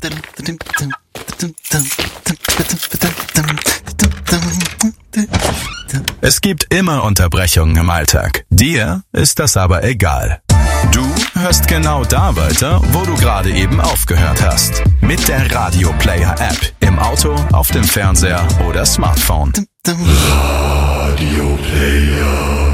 Es gibt immer Unterbrechungen im Alltag. Dir ist das aber egal. Du hörst genau da weiter, wo du gerade eben aufgehört hast. Mit der Radio Player App. Im Auto, auf dem Fernseher oder Smartphone. Radio Player.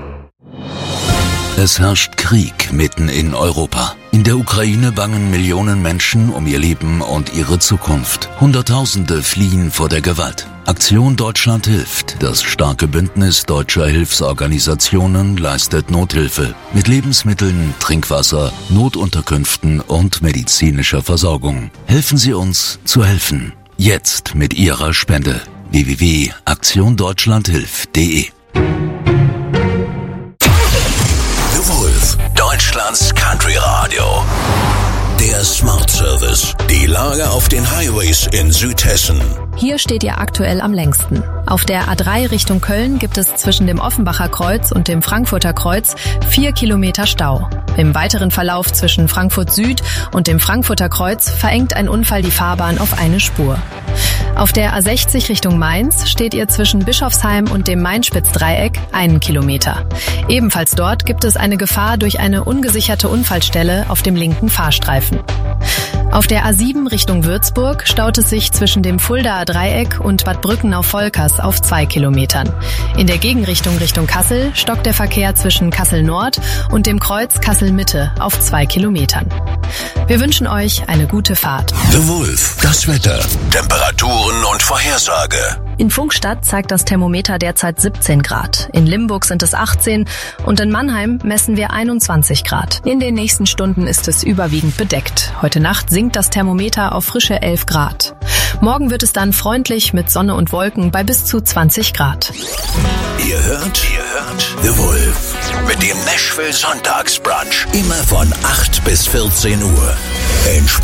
Es herrscht Krieg mitten in Europa. In der Ukraine bangen Millionen Menschen um ihr Leben und ihre Zukunft. Hunderttausende fliehen vor der Gewalt. Aktion Deutschland hilft. Das starke Bündnis deutscher Hilfsorganisationen leistet Nothilfe mit Lebensmitteln, Trinkwasser, Notunterkünften und medizinischer Versorgung. Helfen Sie uns zu helfen. Jetzt mit Ihrer Spende. www.aktiondeutschlandhilft.de. The Wolf, Deutschlands Country Radio. Der Smart Service. Die Lage auf den Highways in Südhessen. Hier steht ihr aktuell am längsten. Auf der A3 Richtung Köln gibt es zwischen dem Offenbacher Kreuz und dem Frankfurter Kreuz 4 Kilometer Stau. Im weiteren Verlauf zwischen Frankfurt Süd und dem Frankfurter Kreuz verengt ein Unfall die Fahrbahn auf eine Spur. Auf der A60 Richtung Mainz steht ihr zwischen Bischofsheim und dem Main-Spitz-Dreieck 1 Kilometer. Ebenfalls dort gibt es eine Gefahr durch eine ungesicherte Unfallstelle auf dem linken Fahrstreifen. Auf der A7 Richtung Würzburg staut es sich zwischen dem Fuldaer Dreieck und Bad Brückenau-Volkers auf 2 Kilometern. In der Gegenrichtung Richtung Kassel stockt der Verkehr zwischen Kassel Nord und dem Kreuz Kassel Mitte auf 2 Kilometern. Wir wünschen euch eine gute Fahrt. The Wolf, das Wetter, Temperaturen und Vorhersage. In Funkstadt zeigt das Thermometer derzeit 17 Grad. In Limburg sind es 18 und in Mannheim messen wir 21 Grad. In den nächsten Stunden ist es überwiegend bedeckt. Heute Nacht sinkt das Thermometer auf frische 11 Grad. Morgen wird es dann freundlich mit Sonne und Wolken bei bis zu 20 Grad. Ihr hört The Wolf mit dem Nashville Sonntagsbrunch. Immer von 8 bis 14 Uhr. Entspannt